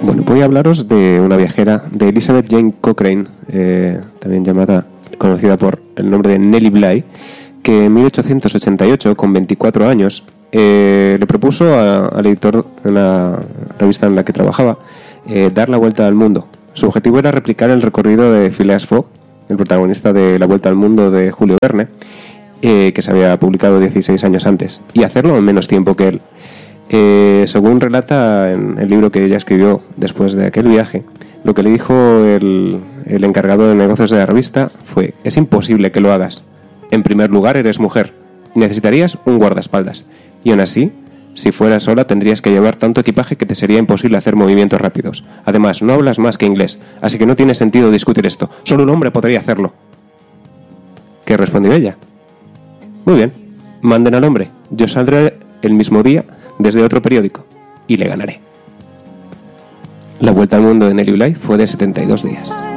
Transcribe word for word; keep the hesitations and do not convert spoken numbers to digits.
Bueno, voy a hablaros de una viajera, de Elizabeth Jane Cochrane, eh, también llamada, conocida por el nombre de Nellie Bly, que en mil ochocientos ochenta y ocho, con veinticuatro años, eh, le propuso a, al editor de la revista en la que trabajaba eh, dar la vuelta al mundo. Su objetivo era replicar el recorrido de Phileas Fogg, el protagonista de La Vuelta al Mundo de Julio Verne, eh, que se había publicado dieciséis años antes, y hacerlo en menos tiempo que él. Eh, según relata en el libro que ella escribió después de aquel viaje, lo que le dijo el, el encargado de negocios de la revista fue: es imposible que lo hagas. En primer lugar, eres mujer. Necesitarías un guardaespaldas. Y aún así, si fueras sola, tendrías que llevar tanto equipaje que te sería imposible hacer movimientos rápidos. Además, no hablas más que inglés, así que no tiene sentido discutir esto. Solo un hombre podría hacerlo. ¿Qué respondió ella? Muy bien, manden al hombre. Yo saldré el mismo día desde otro periódico y le ganaré. La vuelta al mundo de Nellie Bly fue de setenta y dos días.